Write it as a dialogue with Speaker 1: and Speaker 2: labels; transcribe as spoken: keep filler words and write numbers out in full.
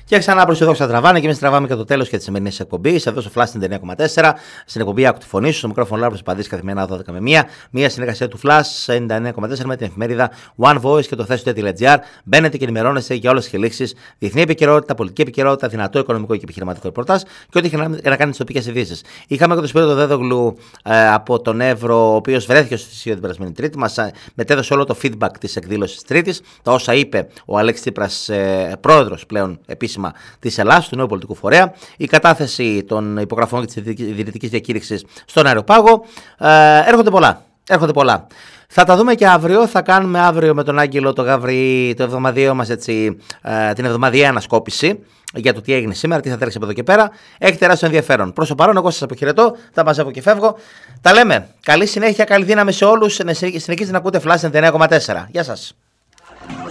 Speaker 1: Και ξανά προσεδόξα τραβάνε και εμείς τραβάμε και το τέλος και τη σημερινή εκπομπή. Εδώ στο Flash ενενήντα εννέα κόμμα τέσσερα, στην εκπομπή Άκου τη Φωνή σου, στο μικρόφωνο Λάμπρος Παδής, καθημερινά δώδεκα με μία. Μία συνεργασία του Flash ενενήντα εννέα κόμμα τέσσερα με την εφημερίδα One Voice και το θέσιο.gr. Μπαίνετε και ενημερώνεστε για όλες τις εξελίξεις, διεθνή επικαιρότητα, πολιτική επικαιρότητα, δυνατό οικονομικό και επιχειρηματικό ρεπορτάζ και ό,τι έχει να κάνει τις τοπικές ειδήσεις. Είχαμε και τον Σπύρο Δέδογλου ε, από τον Εύρο, ο οποίος βρέθηκε στο Συσίο την περασμένη Τρίτη. Μας μετέδωσε όλο το feedback της εκδήλωσης Τρίτης, τα όσα είπε ο Αλέξης Τσίπρας, ε, πρόεδρος πλέον επίσημα της Ελλάδας, του νέου πολιτικού φορέα, η κατάθεση των υπογραφών και της ιδρυτικής διακήρυξης στον Αεροπάγο. Ε, έρχονται πολλά. Έρχονται πολλά. Θα τα δούμε και αύριο. Θα κάνουμε αύριο με τον Άγγελο το Γαβρί, το εβδομαδιαίο μας, έτσι, ε, την εβδομαδιαία ανασκόπηση για το τι έγινε σήμερα, τι θα τρέξει από εδώ και πέρα. Έχει τεράστιο ενδιαφέρον. Προς το παρόν, εγώ σας αποχαιρετώ, τα μαζεύω και φεύγω. Τα λέμε. Καλή συνέχεια, καλή δύναμη σε όλους. Συνεχίζετε να ακούτε Flash ενενήντα εννέα κόμμα τέσσερα. Γεια σας.